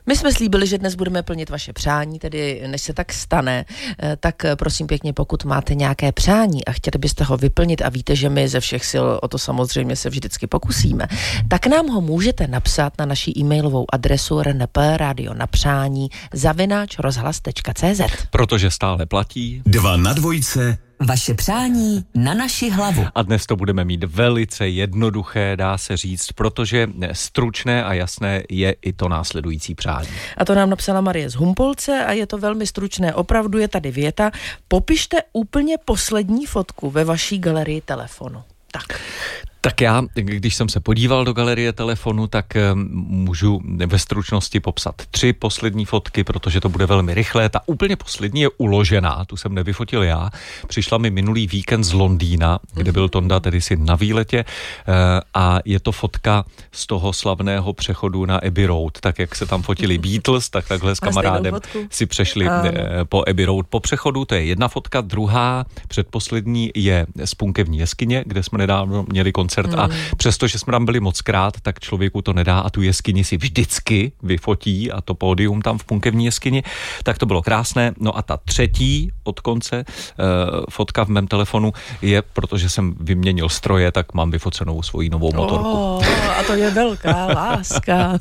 My jsme slíbili, že dnes budeme plnit vaše přání, tedy než se tak stane, tak prosím pěkně, pokud máte nějaké přání a chtěli byste ho vyplnit a víte, že my ze všech sil o to samozřejmě se vždycky pokusíme, tak nám ho můžete napsat na naší e-mailovou adresu rnp@rozhlas.cz. Protože stále platí 2 na 2. Vaše přání na naši hlavu. A dnes to budeme mít velice jednoduché, dá se říct, protože stručné a jasné je i to následující přání. A to nám napsala Marie z Humpolce a je to velmi stručné. Opravdu je tady věta: popište úplně poslední fotku ve vaší galerii telefonu. Tak já, když jsem se podíval do galerie telefonu, tak můžu ve stručnosti popsat 3 poslední fotky, protože to bude velmi rychlé. Ta úplně poslední je uložená, tu jsem nevyfotil já. Přišla mi minulý víkend z Londýna, kde byl Tonda tedy si na výletě, a je to fotka z toho slavného přechodu na Abbey Road. Tak jak se tam fotili Beatles, tak takhle s kamarádem si přešli po Abbey Road po přechodu. To je jedna fotka. Druhá, předposlední, je z Punkevní jeskyně, kde jsme nedávno měli koncert a přestože jsme tam byli mockrát, tak člověku to nedá a tu jeskyni si vždycky vyfotí a to pódium tam v Punkevní jeskyni, tak to bylo krásné. No a ta třetí od konce fotka v mém telefonu je, protože jsem vyměnil stroje, tak mám vyfocenou svoji novou motorku. A to je velká láska.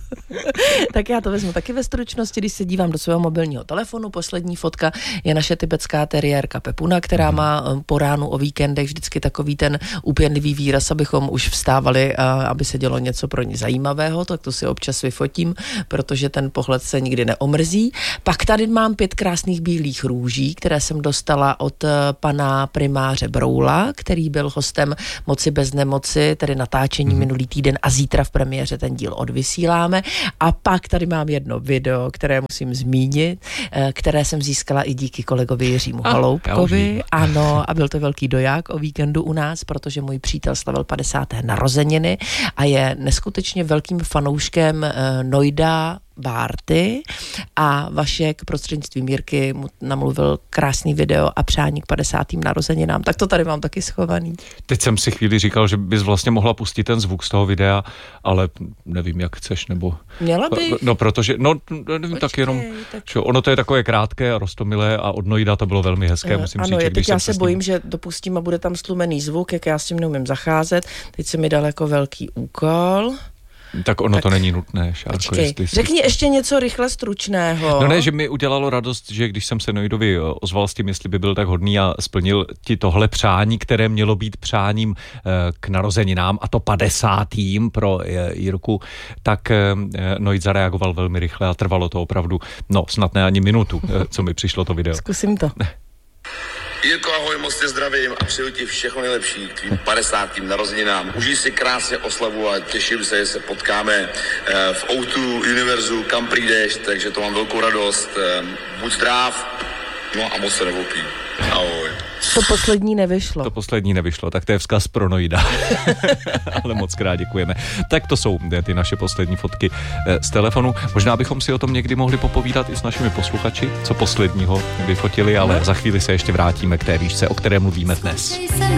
Tak já to vezmu taky ve stručnosti, když se dívám do svého mobilního telefonu. Poslední fotka je naše tibetská teriérka Pepuna, která má po ránu o víkendech vždycky takový ten úpěnlivý výraz, abychom už vstávali a aby se dělo něco pro ní zajímavého, tak to si občas vyfotím, protože ten pohled se nikdy neomrzí. Pak tady mám 5 krásných bílých růží, které jsem dostala od pana primáře Broula, který byl hostem Moci bez nemoci, tedy natáčení minulý týden a zítra v premiéře ten díl odvysíláme. A pak tady mám jedno video, které musím zmínit, které jsem získala i díky kolegovi Jiřímu Holoubkovi. Ano, a byl to velký doják o víkendu u nás, protože můj přítel slavil 50. narozeniny a je neskutečně velkým fanouškem Noida Bárty a Vašek prostřednictvím Jirky mu namluvil krásný video a přání k 50. narozeninám. Tak to tady mám taky schovaný. Teď jsem si chvíli říkal, že bys vlastně mohla pustit ten zvuk z toho videa, ale nevím, jak chceš, nebo... Měla bych. No, protože, nevím, tak jenom, že ono to je takové krátké a roztomilé a od Noida to bylo velmi hezké, musím říct. Ano, teď já se bojím, že dopustím a bude tam stlumený zvuk, jak já s tím neumím zacházet. Teď se mi dal jako velký úkol. Tak ono to není nutné, Šárko. Řekni ještě něco rychle stručného. No ne, že mi udělalo radost, že když jsem se Noidovi ozval s tím, jestli by byl tak hodný a splnil ti tohle přání, které mělo být přáním k narozeninám, a to 50. pro Jirku, tak Noid zareagoval velmi rychle a trvalo to opravdu, snad ne ani minutu, co mi přišlo to video. Zkusím to. Jirko, ahoj, moc tě zdravím a přeju ti všechno nejlepší k tvým 50. narozeninám. Užij si krásně oslavu a těším se, že se potkáme v O2 Univerzu, kam přijdeš, takže to mám velkou radost. Buď zdrav, a moc se nevopí. Ahoj. To poslední nevyšlo. Tak to je vzkaz pro Noida. Ale moc krát děkujeme. Tak to jsou ty naše poslední fotky z telefonu. Možná bychom si o tom někdy mohli popovídat i s našimi posluchači, co posledního vyfotili, ale za chvíli se ještě vrátíme k té výšce, o které mluvíme dnes.